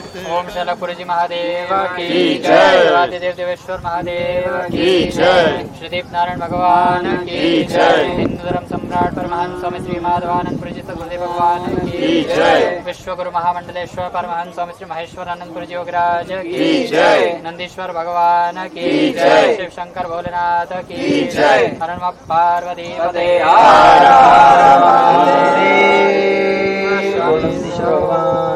ओम शैलपुरी महादेव की जय। आदिदेव देवेश्वर महादेव की जय। श्रीदीप नारायण भगवान की जय। हिंदू धर्म सम्राट परमहंस स्वामी श्री माधवानंदपुरी जी गुरुदेव भगवान की जय। विश्वगुरु महामंडलेश्वर परमहंस स्वामी श्री महेश्वरानंदपुरी जी योगराज की जय। नंदीश्वर भगवान की जय। शिव शंकर भोलेनाथ की जय। हर नमः पार्वती पते।